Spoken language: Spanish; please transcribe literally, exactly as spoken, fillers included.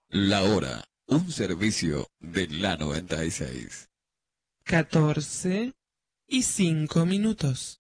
La hora, un servicio de la noventa y seis. catorce y cinco minutos.